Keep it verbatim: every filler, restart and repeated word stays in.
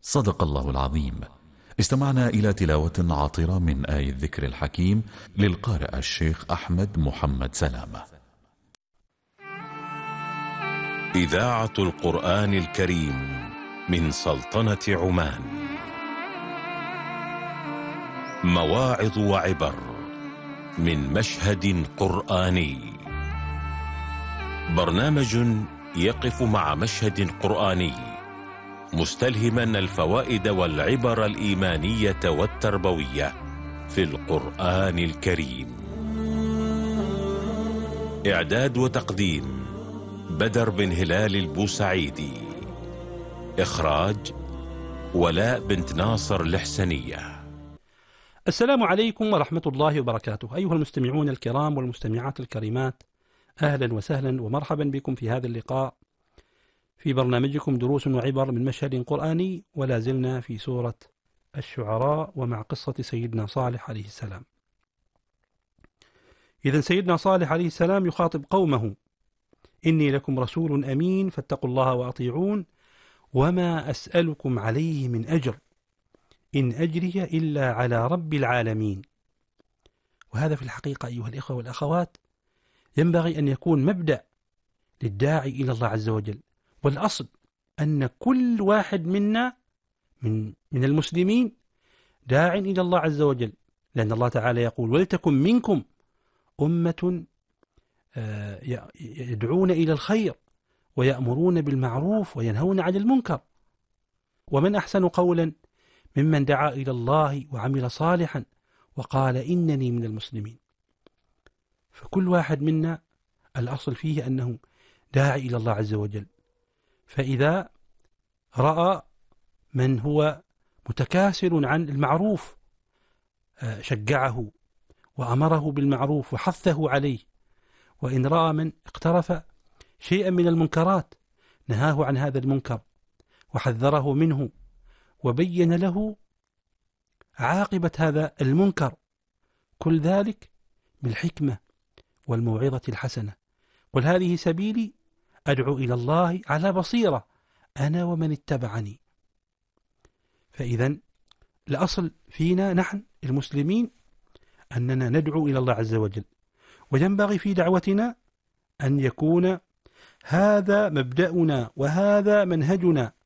صدق الله العظيم. استمعنا إلى تلاوة عاطرة من آي الذكر الحكيم للقارئ الشيخ أحمد محمد سلامة. إذاعة القرآن الكريم من سلطنة عمان. مواعظ وعبر من مشهد قرآني. برنامج يقف مع مشهد قرآني مستلهما الفوائد والعبر الإيمانية والتربوية في القرآن الكريم. إعداد وتقديم بدر بن هلال البوسعيدي. إخراج ولاء بنت ناصر الحسنية. السلام عليكم ورحمة الله وبركاته. أيها المستمعون الكرام والمستمعات الكريمات، أهلا وسهلا ومرحبا بكم في هذا اللقاء في برنامجكم دروس وعبر من مشهد قرآني، ولا زلنا في سورة الشعراء ومع قصة سيدنا صالح عليه السلام. إذن سيدنا صالح عليه السلام يخاطب قومه: إني لكم رسول أمين فاتقوا الله وأطيعون وما أسألكم عليه من أجر إن أجري إلا على رب العالمين. وهذا في الحقيقة أيها الإخوة والأخوات ينبغي أن يكون مبدأ للداعي إلى الله عز وجل. والأصل أن كل واحد منا من من المسلمين داع إلى الله عز وجل، لأن الله تعالى يقول: ولتكن منكم أمة يدعون إلى الخير ويأمرون بالمعروف وينهون عن المنكر. ومن أحسن قولا ممن دعا إلى الله وعمل صالحا وقال إنني من المسلمين. فكل واحد منا الأصل فيه أنه داعي إلى الله عز وجل، فإذا رأى من هو متكاسل عن المعروف شجعه وأمره بالمعروف وحثه عليه، وإن رأى من اقترف شيئا من المنكرات نهاه عن هذا المنكر وحذره منه وبين له عاقبة هذا المنكر، كل ذلك بالحكمة والموعظة الحسنة. قل هذه سبيلي أدعو إلى الله على بصيرة أنا ومن اتبعني. فإذا الأصل فينا نحن المسلمين أننا ندعو إلى الله عز وجل، وينبغي في دعوتنا أن يكون هذا مبدأنا وهذا منهجنا